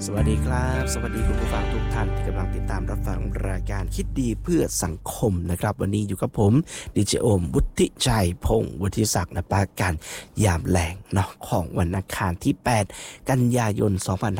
วัสดีครับสวัสดีคุณผู้ฟังทุกท่านที่กำลังติดตามรับฟังรายการคิดดีเพื่อสังคมนะครับวันนี้อยู่กับผมดีเจโอมวุฒิชัยพงศ์วุฒิศักดิ์นะปาการยามแหลงเนาะของวันอังคารที่8กันยายน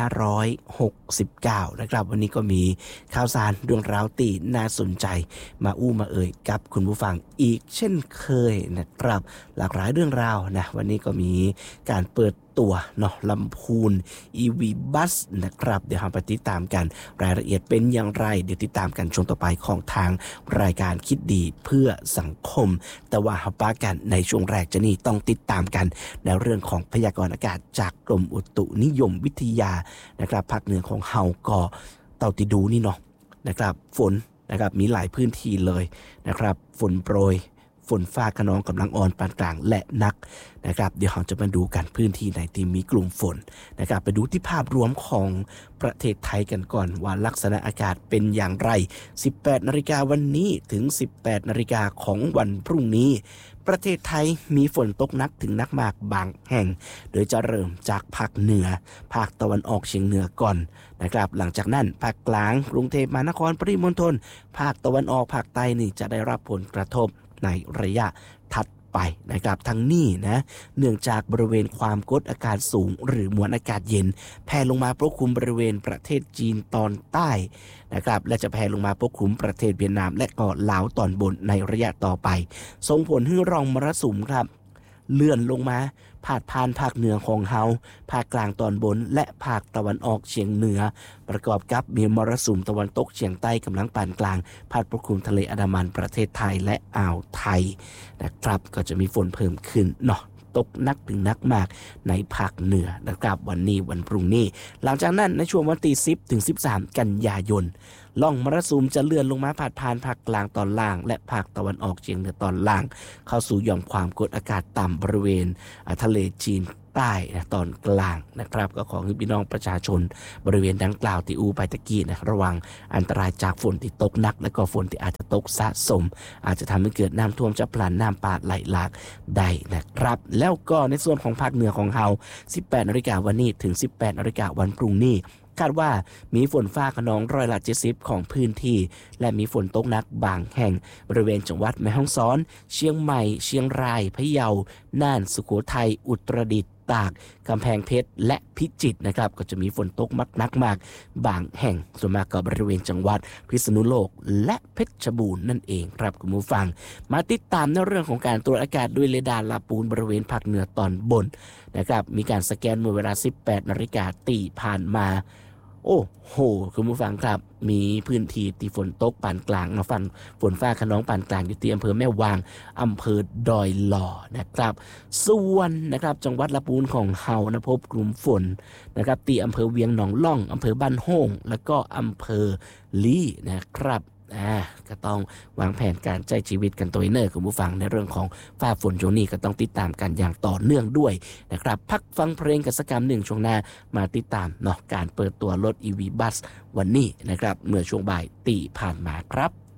2569นะครับวันนี้ก็มีข่าวสารเรื่องราวตีน่าสนใจมามาเอ่ยกับคุณผู้ฟังอีกเช่นเคยนะครับหลากหลายเรื่องราวนะวันนี้ก็มีการเปิดตัวเนาะลำพูน EV Bus นะครับเดี๋ยวเราไปติดตามกันรายละเอียดเป็นอย่างไรเดี๋ยวติดตามกันช่วงต่อไปของทางรายการคิดดีเพื่อสังคมแต่ว่าเราปากันในช่วงแรกจะนี่ต้องติดตามกันในเรื่องของพยากรณ์อากาศจากกรมอุตุนิยมวิทยานะครับภาคเหนือของเฮาก็เต่าติดูนี่เนาะนะครับฝนนะครับมีหลายพื้นที่เลยนะครับฝนโปรยฝนฟ้าคะนองกำลังอ่อนปานกลางและหนักนะครับเดี๋ยวเราจะมาดูกันพื้นที่ไหนที่มีกลุ่มฝนนะครับไปดูที่ภาพรวมของประเทศไทยกันก่อนว่าลักษณะอากาศเป็นอย่างไร 18 นาฬิกาวันนี้ถึง 18 นาฬิกาของวันพรุ่งนี้ประเทศไทยมีฝนตกหนักถึงหนักมากบางแห่งโดยจะเริ่มจากภาคเหนือภาคตะวันออกเฉียงเหนือก่อนนะครับหลังจากนั้นภาคกลางกรุงเทพมหานครปริมณฑลภาคตะวันออกภาคใต้นี่จะได้รับผลกระทบในระยะถัดไปนะครับทั้งนี้นะเนื่องจากบริเวณความกดอากาศสูงหรือมวลอากาศเย็นแผ่ลงมาปกคลุมบริเวณประเทศจีนตอนใต้นะครับและจะแผ่ลงมาปกคลุมประเทศเวียดนามและก็ลาวตอนบนในระยะต่อไปส่งผลให้ร่องมรสุมครับเลื่อนลงมาพาดผ่านภาคเหนือของเฮาภาคกลางตอนบนและภาคตะวันออกเฉียงเหนือประกอบกับมีมรสุมตะวันตกเฉียงใต้กำลังปานกลางพัดปกคลุมทะเลอันดามันประเทศไทยและอ่าวไทยนะครับก็จะมีฝนเพิ่มขึ้นเนาะตกหนักถึงหนักมากในภาคเหนือนะครับวันนี้วันพรุ่งนี้หลังจากนั้นในช่วงวันที่10ถึง13กันยายนล่องมรสุมจะเลื่อนลงมาพาดผ่านภาคกลางตอนล่างและภาคตะวันออกเฉียงเหนือตอนล่างเข้าสู่หย่อมความกดอากาศต่ำบริเวณทะเลจีนใต้ตอนกลางนะครับก็ขอให้พี่น้องประชาชนบริเวณดังกล่าวที่ไปตะกี้นะระวังอันตรายจากฝนที่ตกหนักและก็ฝนที่อาจจะตกสะสมอาจจะทำให้เกิดน้ำท่วมฉับพลันน้ำป่าไหลหลากได้นะครับแล้วก็ในส่วนของภาคเหนือของเฮา 18 นาฬิกาวันนี้ถึง 18 นาฬิกาวันพรุ่งนี้คาดว่ามีฝนฟ้าคะนอง70%ของพื้นที่และมีฝนตกหนักบางแห่งบริเวณจังหวัดแม่ฮ่องสอนเชียงใหม่เชียงรายพะเยาน่านสุโขทัยอุตรดิตถ์ตากกำแพงเพชรและพิจิตรนะครับก็จะมีฝนตกหนักมากบางแห่งส่วนมากก็บริเวณจังหวัดพิษณุโลกและเพชรบูรณ์นั่นเองครับคุณผู้ฟังมาติดตามในเรื่องของการตรวจอากาศด้วยเรดาร์ลาปูนบริเวณภาคเหนือตอนบนนะครับมีการสแกนเมื่อเวลา 18 นาฬิกาตีผ่านมาโอ้โหคุณผู้ฟังครับมีพื้นที่ที่ฝนตกปานกลางมาฟันฝนฟ้าคะนองปานกลางอยู่ที่อำเภอแม่วางอำเภอดอยหล่อนะครับส่วนนะครับจังหวัดลำพูนของเฮานะพบกลุ่มฝนนะครับที่อำเภอเวียงหนองล่องอำเภอบ้านโฮ่งแล้วก็อำเภอลี่นะครับก็ต้องวางแผนการใช้ชีวิตกันตัวเนอร์คุณผู้ฟังในเรื่องของฟ้าฝนช่วงนี้ก็ต้องติดตามกันอย่างต่อเนื่องด้วยนะครับพักฟังเพลงกันสักคำหนึ่งช่วงหน้ามาติดตามเนาะการเปิดตัวรถ EV Bus วันนี้นะครับเมื่อช่วงบ่ายตีผ่านมาครับ